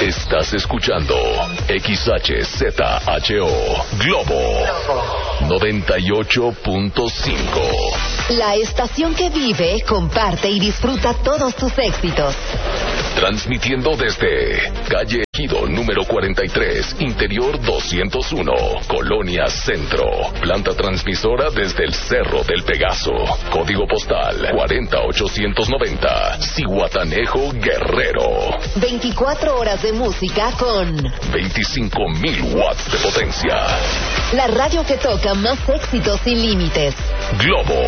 Estás escuchando XHZHO Globo 98.5. La estación que vive, comparte y disfruta todos tus éxitos. Transmitiendo desde calle Ejido número 43, interior 201, Colonia Centro. Planta transmisora desde el Cerro del Pegaso. Código postal 40890, Zihuatanejo, Guerrero. 24 horas de música con 25,000 watts de potencia. La radio que toca más éxitos sin límites. Globo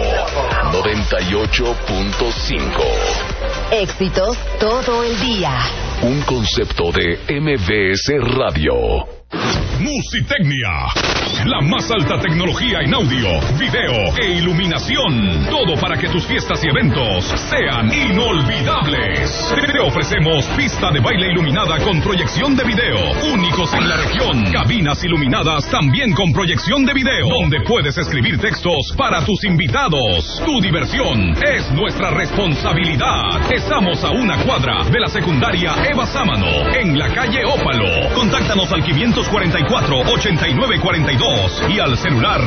98.5. Éxitos todo el día. Un concepto de MBS Radio. Musitecnia, la más alta tecnología en audio, video e iluminación. Todo para que tus fiestas y eventos sean inolvidables. Te ofrecemos pista de baile iluminada con proyección de video, únicos en la región. Cabinas iluminadas también con proyección de video, donde puedes escribir textos para tus invitados. Tu diversión es nuestra responsabilidad. Estamos a una cuadra de la secundaria Eva Sámano, en la calle Ópalo. Contáctanos al 544-8942 y al celular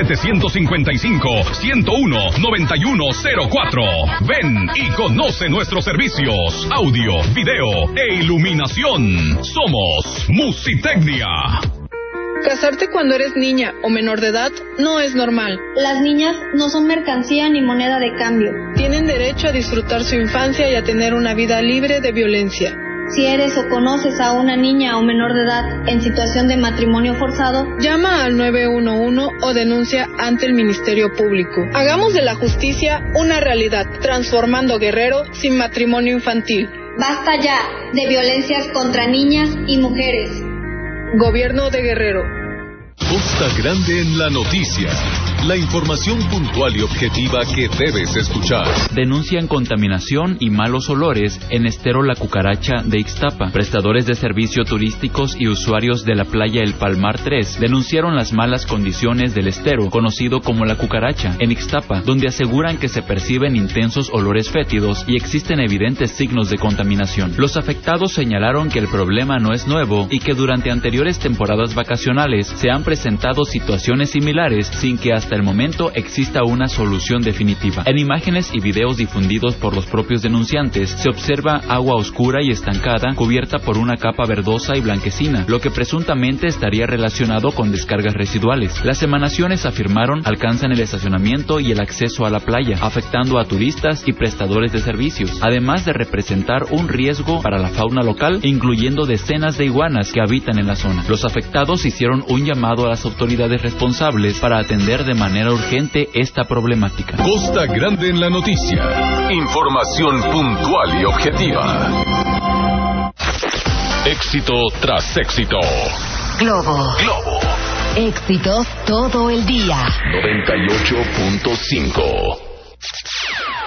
755-101-9104. Ven y conoce nuestros servicios, audio, video e iluminación. Somos Musitecnia. Casarte cuando eres niña o menor de edad no es normal. Las niñas no son mercancía ni moneda de cambio. Tienen derecho a disfrutar su infancia y a tener una vida libre de violencia. Si eres o conoces a una niña o menor de edad en situación de matrimonio forzado, llama al 911 o denuncia ante el Ministerio Público. Hagamos de la justicia una realidad, transformando Guerrero sin matrimonio infantil. Basta ya de violencias contra niñas y mujeres. Gobierno de Guerrero. Costa Grande en la noticia. La información puntual y objetiva que debes escuchar. Denuncian contaminación y malos olores en Estero La Cucaracha de Ixtapa. Prestadores de servicio turísticos y usuarios de la playa El Palmar 3 denunciaron las malas condiciones del estero, conocido como La Cucaracha, en Ixtapa, donde aseguran que se perciben intensos olores fétidos y existen evidentes signos de contaminación. Los afectados señalaron que el problema no es nuevo y que durante anteriores temporadas vacacionales se han presentado situaciones similares sin que hasta el momento exista una solución definitiva. En imágenes y videos difundidos por los propios denunciantes se observa agua oscura y estancada cubierta por una capa verdosa y blanquecina, lo que presuntamente estaría relacionado con descargas residuales. Las emanaciones, afirmaron, alcanzan el estacionamiento y el acceso a la playa, afectando a turistas y prestadores de servicios, además de representar un riesgo para la fauna local, incluyendo decenas de iguanas que habitan en la zona. Los afectados hicieron un llamado a las autoridades responsables para atender de manera urgente esta problemática. Costa Grande en la noticia. Información puntual y objetiva. Éxito tras éxito. Globo. Éxitos todo el día. 98.5.